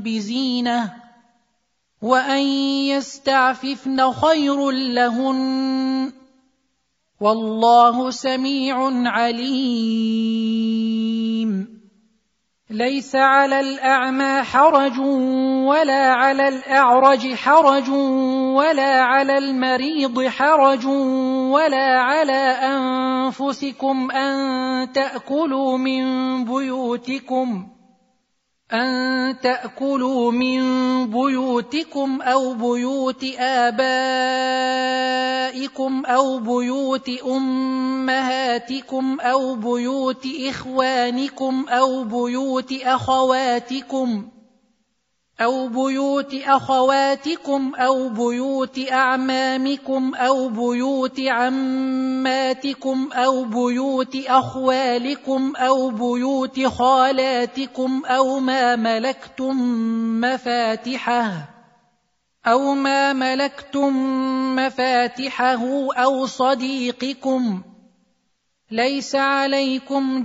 بزينة وأن يستعففن خير لهن والله سميع عليم. ليس على الأعمى حرج ولا على الأعرج حرج ولا على المريض حرج ولا على أنفسكم أن تأكلوا من بيوتكم أو بيوت آبائكم أو بيوت أمهاتكم أو بيوت إخوانكم أو بيوت أخواتكم أو بيوت أعمامكم أو بيوت عماتكم أو بيوت أخوالكم أو بيوت خالاتكم أو ما ملكتم مفاتحه أو صديقكم. ليس عليكم